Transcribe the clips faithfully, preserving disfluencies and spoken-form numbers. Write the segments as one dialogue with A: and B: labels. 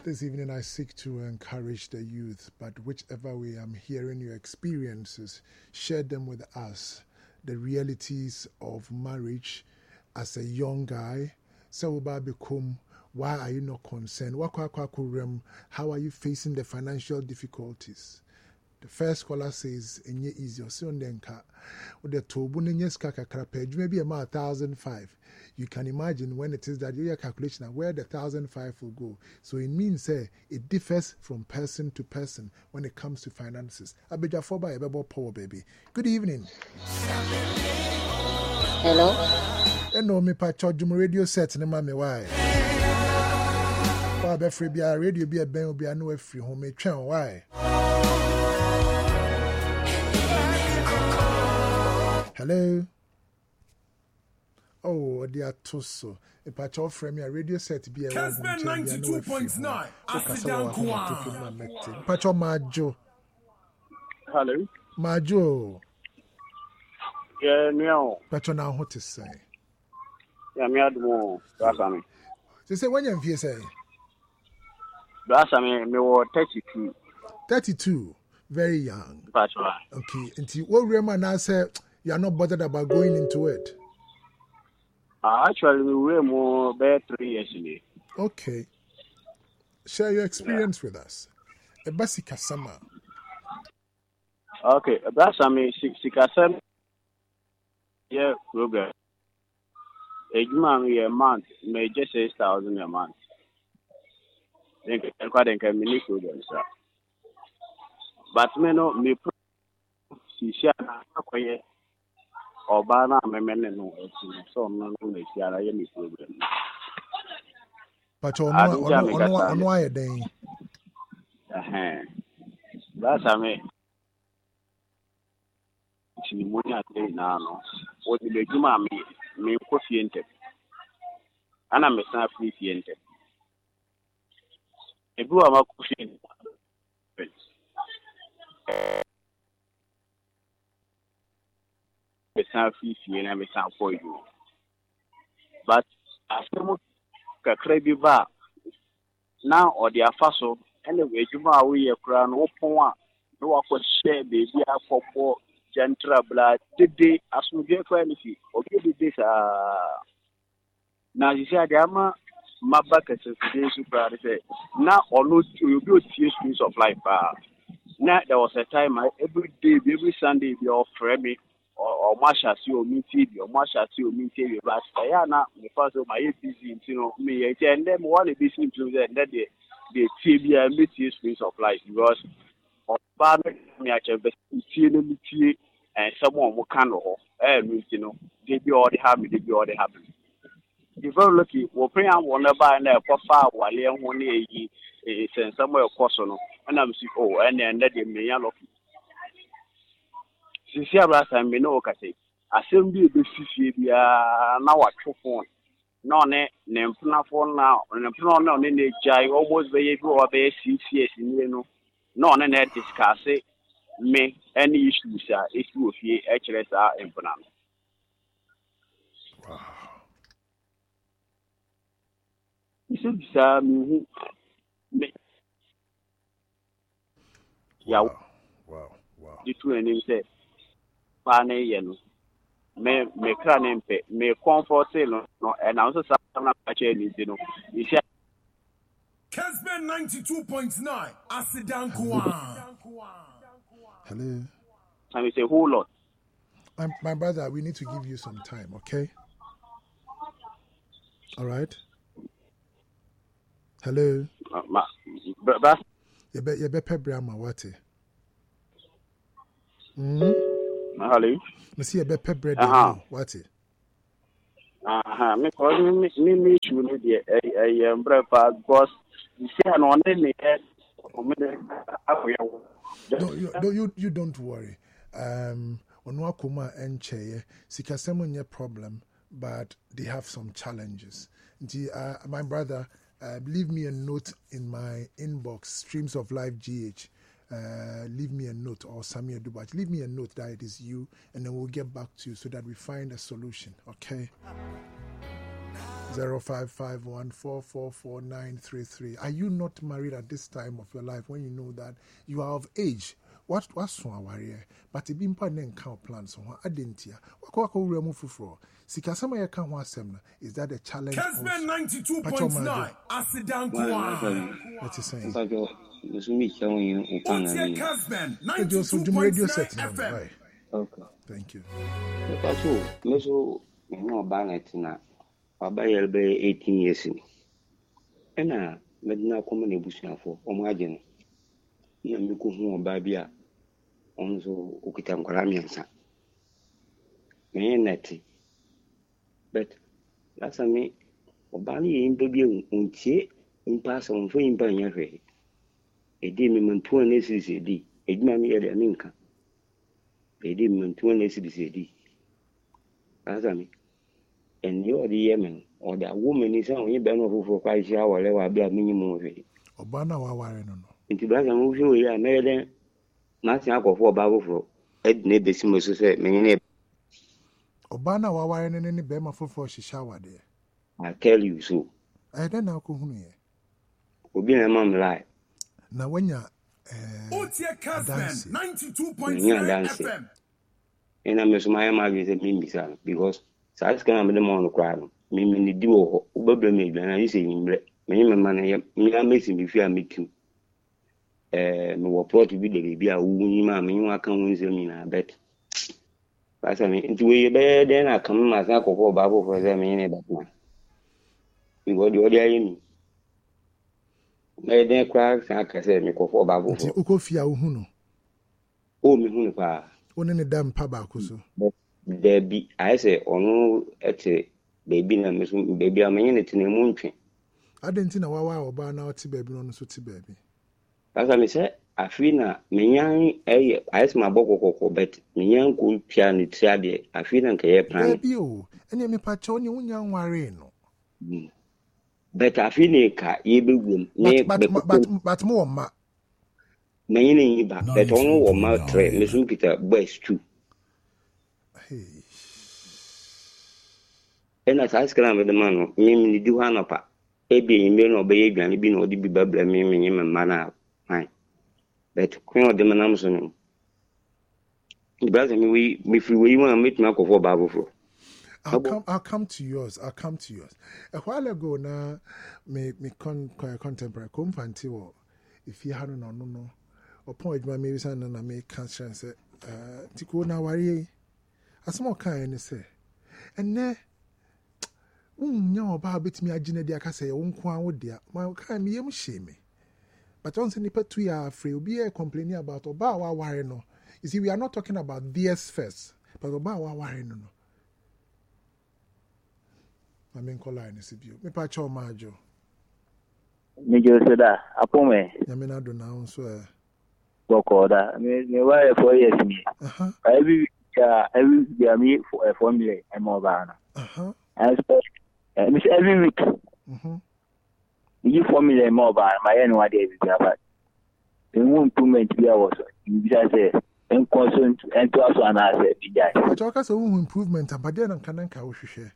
A: This evening I seek to encourage the youth, but whichever way I'm hearing your experiences, share them with us. The realities of marriage as a young guy. So become, why are you not concerned? How are you facing the financial difficulties? The first caller says, "Enye easy or so ndenka." With the tobu nenye skaka krapej, maybe about thousand five. You can imagine when it is that your calculation of where the thousand five will go. So it means uh, it differs from person to person when it comes to finances. Abeja foba ebebo power baby. Good evening.
B: Hello.
A: Eno me pa chodum radio set ne ma me why. Wa be free bia radio bia ben bia no afri ho me twen why. Hello. Oh, they are too so. A patch of frame a radio set be a
C: Casman ninety-two point nine. Asidan
A: Kwan. Patch of Majo.
D: Hello.
A: Majo.
D: Yeah, no.
A: Patch on now what to say.
D: Yeah, me had more. That's I mean.
A: They say when you say.
D: That's I mean, me was thirty-two.
A: thirty-two. Very young.
D: That's right.
A: Okay. Until what Raymond now said you are not bothered about going into it.
D: Uh, actually, we were more than three years ago.
A: Okay. Share your experience yeah. with us. A basic summer.
D: Okay, that's I mean, six summer. Yeah, program. A human a month, may just six thousand a month. Then quite a mini program, sir. But me no me. See, Obana memene no so no no me sia ya me problem.
A: But ono ono ono ono aye den.
D: Eh. That's I mean. Chini money ate na no. O di be juma me me ko fiente. Ana me san free fiente. Ebu ama ko fiente. San fifty and I san for you. But as soon as crazy bar now or the afaso anyway, you are we a crown open one. No one could share baby for poor gentle blood. The day as we get quality, okay, this uh now you see, I'm my back as a day super. Now or no, you go to streams of life. Now there was a time I every day, every Sunday, they offer me. Or Masha see or meet or Masha see or meet you, but Diana, the first of my busy, you know, me, and then one of these things to that they they T B and meet you space of life because of bad me actually see and someone who can know, and you know, they be all the happy, they be all the happy. You're very lucky, we'll pray on one by and a papa while you're one year, it's somewhere across on, and I'm sick, oh, and then they may lucky. Since you have time, we know okay. Assembly be fifty bia na wa phone. No ne ne mpuna phone now. Ne mpuna no ne ne jai almost be you or be six years ni no. No ne ne discuss me any issues ah issue of here H L S ah mpuna.
A: Wow.
D: Isu bisa me me. Yeah.
A: Wow. Wow. Wow.
D: The two and say Pane yenu me me crane pe me comfort no no and also some na pache ni you know you see
C: Casman ninety-two point nine Asidan Kwan.
A: Hello.
D: And we say whole lot.
A: My, my brother, we need to give you some time, okay? All right. Hello.
D: Uh, ma, but
A: you be you be pebrama what? Hmm.
D: Hello.
A: Me see a be bread. What?
D: Aha, me call me me me should know the eh eh umbrella because you see an on the head.
A: No, you, no, you you don't worry. Um, Onwa Kuma and Cheye, Sikasemunya problem, but they have some challenges. Uh, my brother, uh, leave me a note in my inbox, Streams of Life G H. Uh, leave me a note, or Samir Dubach, leave me a note that it is you, and then we'll get back to you so that we find a solution, okay? zero five five one four four four nine three three. Are you not married at this time of your life when you know that you are of age? What what's one warrior? But it been part then count plans on Adentia. Wako wako remu fufro. Sikasama ya kan wa semna. Is that a challenge?
C: Casman ninety-two point nine. Asidan Kwan.
A: What is saying?
B: This me showing you upon
C: Otie Casman
A: Okay, just
C: ninety-two
A: do
C: point
A: radio
C: nine
A: set now.
C: F M.
A: Right.
B: Okay.
A: Thank you.
B: That's all. Meso no banet na. Aba yelbe eighteen years ni. Ena medina ko me busuafo omo age no. Na me ko hu oba bia onzo okita nkwara miensa. Me neti. But that's me oba ni imba bia untie impa so mfo impa nya hwe. Edi me mantu na sisi edi. Eduma me yede aminka. Edi me mantu na sisi edi. That's me. And you are the Yemen or the woman is on your banner for five hours, whatever be a minimum of it.
A: Obana wa ware no no.
B: Into black and movie, we are made nothing up for Bible for Ed Nebesimus said, many.
A: Obana wa ware no any bema for for she shower there.
B: I tell you so.
A: I don't know who here.
B: Obi na mom lie.
A: Na wanya eh
C: Otie Casman ninety-two point
B: Yeah,
C: nine
B: dance.
C: F M.
B: And I miss my marriage at me because South Carolina the morning crowd. Me me di wo obabra me dwan na say imre. Me me man ya me amesi me fi ametu. Eh me wo plot bi de bi a wu ni ma me wa kan won zemi na bet. Pasa me nti we be de na kan ma sa kokko babo for them me ne bet na. We go di odi ayi mi. Me de kwa sa ka say me kokko babo
A: Ti
B: for.
A: ukofia wo hu no.
B: O me hu pa.
A: One ne dam pa ba ko so.
B: There be I say onu ete baby na me so baby amenye ne tene mu ntwe.
A: Adenti na wa wa oba na oti baby no so ti baby.
B: Pasa me say afi na menyan eye I say ma bokokoko bet menyan ko pia ne tiade afi na nke ye plan.
A: Baby o, ene me pa cho ni wunya nware no.
B: Bet afi ne ka ye begum ne
A: But but but but mo ma.
B: menye ne yi ba bet onu wo ma tre me so Peter boys two.
A: Hey.
B: Ena sa skram me de mano me me di ho anopa ebi yin me no be ye dwan bi no di bi babla me me me ma na fine but kun o de manam so no brother me we me free we want meet me for Bible for
A: I'll come I'll come to yours. I'll come to yours. A while ago na me me con contemporary comfanti wo if you had no no no upon it my maybe san na me cancer say uh tiko na wari asmo kan ni say enne unya oba betimi agine dia ka say wo nko an wo dia ma kan me yem shame but on say nipa tu ya free obi e complaining about oba wa wari no. You see, we are not talking about theirs first but oba wa wari no no. I mean, call line is you. Me patch on my Joe.
E: Me just said that. Apome.
A: Yamina do now, so.
E: Work order. Me, me why four years me.
A: Uh huh.
E: Every uh, every year me for a formula and more banner.
A: Uh huh.
E: I expect. Me every week.
A: Mhm.
E: You formula and more banner. My annual day is about. The improvement we are also. You just say. And constant and to us one as a
A: But talk us a improvement, but then I can't count share.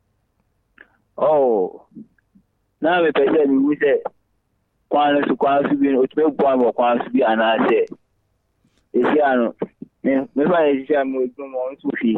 E: Oh, now we person we say, "Kwan su kwan su bi o tme kwan mo kwan su bi ana say." Esi ano, me me fa esi am o tme mo su fi.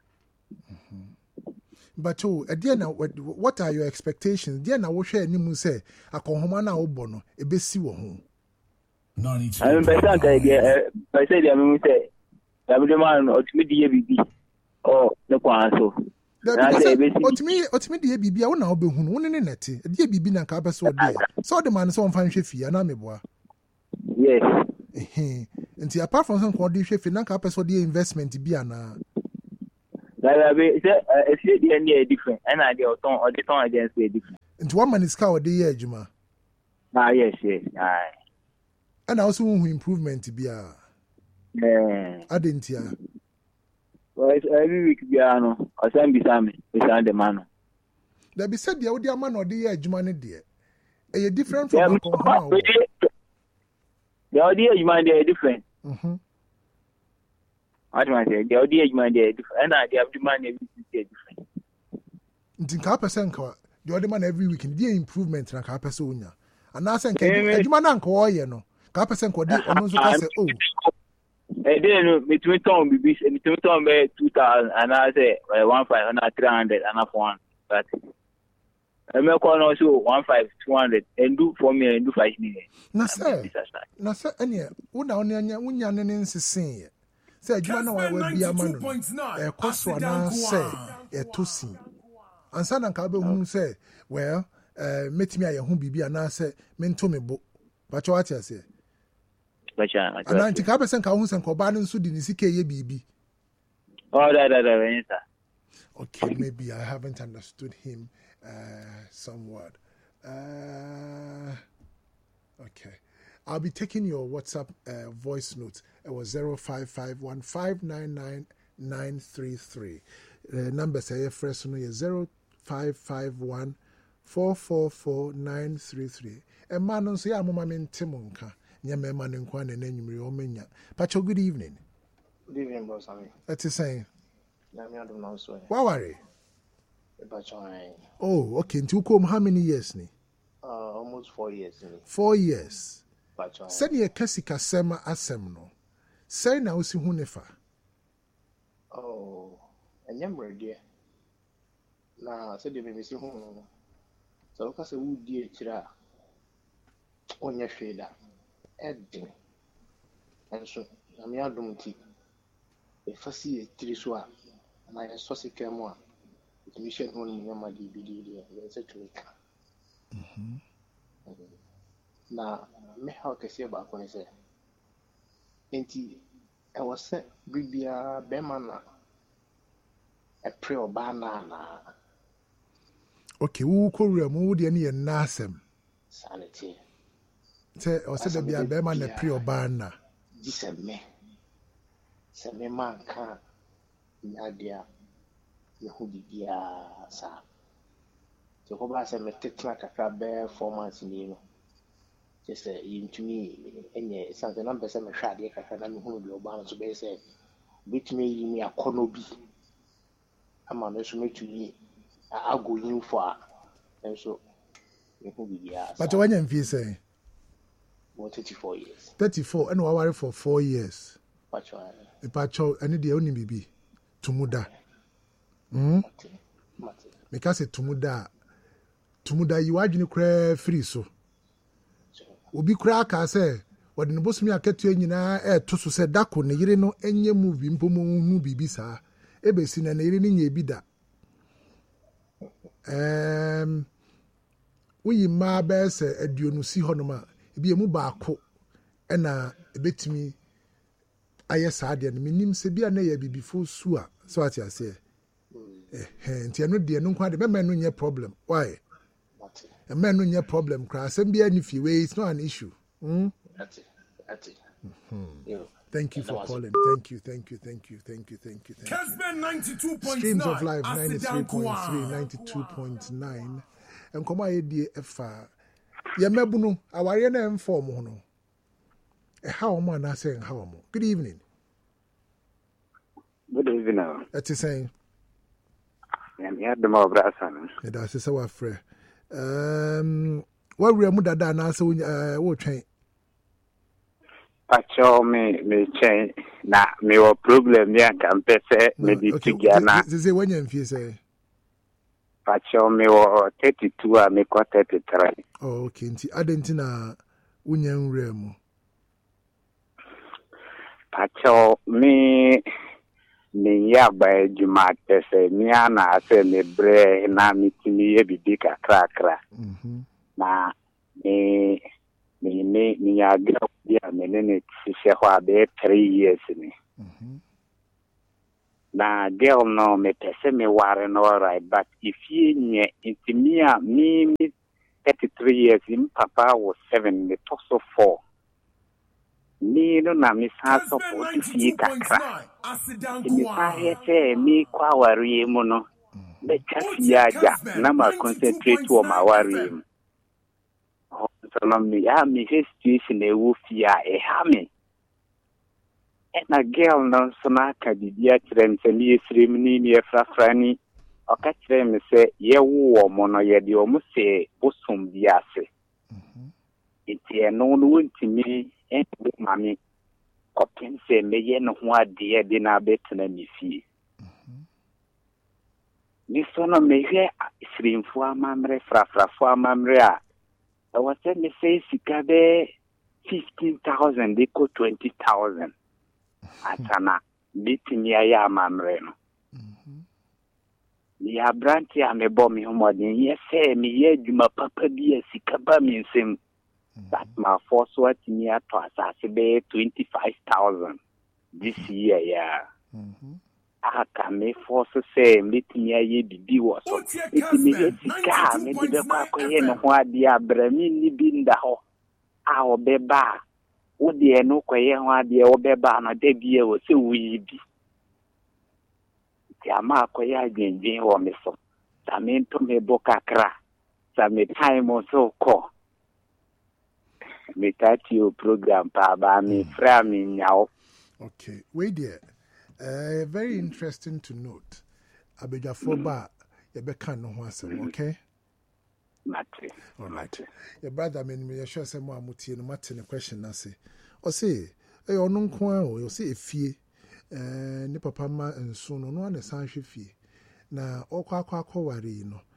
A: But oh, again, what are your expectations? Then I will share any mu say akonhoma na wo bono e be si wo ho.
C: ninety-two.
E: I mean, person ka dey person dey me say, "Ya bi man o tme di e bibi." Oh, ne kwan so.
A: Otimi otimi de bibia wo na obehunu wo ne ne nete de bibi na ka beso de so de man so on fan hwe na meboa
E: yes
A: eh nti apart from some ko de hwe fi na ka beso de investment bi ana
E: la be say if you dey near different and I dey on or the ton against be different
A: nti one man is ka o de ye adwuma
E: ah yes yes ah
A: and also who improvement bi a
E: eh
A: adentia.
E: Well, every week, Biano, or send beside me, beside the man.
A: There be said the audio man or the edge money dear. A different from
E: the audio you mind they are different.
A: Mm-hmm.
E: What do I say? The audio you mind they are different, and I have the money different.
A: Nti ka percent ka the other man every week the improvement na ka percent onya. And I say adwuma na nka wo ye no. Ka percent ko di ono nso ka say oh.
E: Eh then me to ton bibi me to ton be two thousand and I say one five and three hundred and one. But I make one also one five two hundred and do for me and do five million.
A: Na say. Na say ene wo na onya wonya ne nsesen ye. Say adwuma na wa bia ma no. E koso na say e tosi. Ansa na nka be hu say well eh metimi aye hu bibia na say mento me bo. Ba cho ati ase.
E: Bacha.
A: Ana nti ka be sen ka hu sen ko ba ne nso di ni sike ye bibi.
E: Oh da da da sir.
A: Okay, maybe I haven't understood him uh somewhat. Uh okay. I'll be taking your WhatsApp uh, voice notes. It was zero five five one five nine nine nine three three. The number say first no is zero five five one four four four nine three three. And man no say amoma mentimonka. Nya me man nkwa na nanyumre o menya. Pacho, good evening.
F: Good evening, boss. Ami.
A: That is saying.
F: Na me adom na so.
A: Why worry?
F: Pacho.
A: Oh, okay. Nti ukom how many years ni?
F: Uh almost four years ni.
A: Four years.
F: Pacho.
A: Send ye kasika sema asem no. Say na usi hu nefa.
F: Oh, enyamre de. Na se de me si hu no. So ka se wo di e kira. Onye hweda. Edin. Enso, na me adom ti. E fasi e tiri so a na ye so se kemo a. Mi shen ho ni nyama di bi di di. Ye se tuika. Mhm. Na me ha ka se ba ko ni se. Enti e was se bibia be mana e pre oba na na.
A: Okay, wo ko wura mo wo de ne ye na asem.
F: Sanity.
A: Say o se da bia be mana pre oba na.
F: Di se me. Se me man ka nya dia ye hu bibia sa. So ko ba se me tetna kakra be four months ni no. Just say intumi enye sanse na be se me hwa de kakra na me hu bi oba so be se bitimi yi mi akono bi. Ama no so metuni ago yin for and so me hu bibia.
A: But when you feel say
F: thirty-four years.
A: thirty-four and we worry for four years.
F: Pacho.
A: E pacho ani de oni bibi. Tumuda. Hmm. Because tumuda tumuda you adwene kra free so. Obi kra ka say wode no bosumi aketu nyina e to so say dako ne yire no enye movie mpomo hu bibi saa. Ebesi na ne yire ni nya bi da. Um we ma be say aduonu si honoma ebi emu baako na ebetimi aye saade no minim se bia na ye bibifo su a so ati ase eh nti eno de eno kwa de be no nye problem why e me no nye problem kra sem bia ni fi way it's not an issue hmm
F: that's it that's it
A: thank you for calling thank you thank you thank you thank you thank you thank you
C: Kesben ninety-two point nine
A: Streams of Life ninety-three point three ninety-two point nine and come aye die efa ye mebunu aware na inform ho no e how mo na say how mo good evening
G: good evening
A: that is saying
G: and here the more brasan
A: e da se wa frɛ um wa wura mu dada na se wo twen
G: pacho me me chen na me wo problem ya kan pese me di tigiana
A: ze ze wanya mfie say
G: pacho me wo thirty-two a me ko thirty-three.
A: Oh okay nti adentina unya nwura mu
G: pacho me me ya ba juma pese mi ana se me bre na mitini ye bibi kakra kra
A: mhm
G: na me me me me ya gra ya me ne se ho be three years ni
A: mhm
G: na girl no me pese me ware no right but if you nye intimia me me thirty-three years in papa was seven me also four me no na me sa support fi kakra me sa he me kwa ware mu no me kasi aja na ma concentrate on my ware mu so na me ya me situation e wo fi a e ha me na girl no so na ka bibia kirem se ni esrem ni ni efrafrani okachire me se ye wo mo no ye de omo se bosom biase
A: Mhm.
G: enti eno no wontimi en mami kopin se me ye no ho ade de na betena mi fie ni sono me hwe srimfo amamre frafrafo amamre a I was saying me say sika be fifteen thousand they go twenty thousand atana bitimi ya amamre no ya branti ame bo mi homodin ye say me ye djuma papa bi sika ba mi nsem that my force what me ato asase be twenty-five thousand this year yeah
A: Mhm.
G: aka me force say bitimi ye bibi wo so bitimi ye sika me de kwa koye no ho ade abrami ni bi nda ho a obeba wo de no koye ho ade obeba no de bi e wo se wuyi bi ti ama koye agenjen wo me so ta me to me bokakra sa me time so ko me tati o program pa ba me fra me nyao.
A: Okay, wait there. Uh, very interesting to note. Abejafo ba yebeka no ho asem, okay?
G: Mate.
A: All right. Your brother me me sure say mo amutie no mate ne question na say. O say, eh ono nko a o say efie. Eh ne papa ma nso no no na san hwe fie. Na okwa akwa akwa ware no.